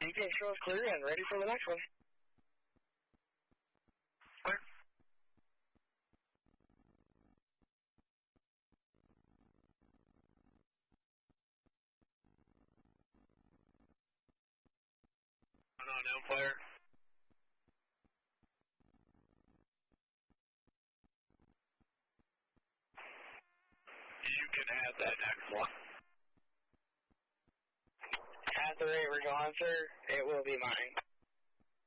Beacon shows clear and ready for the next one. Clear. On Empire. You can have that next one. At the rate we're going, sir, it will be mine.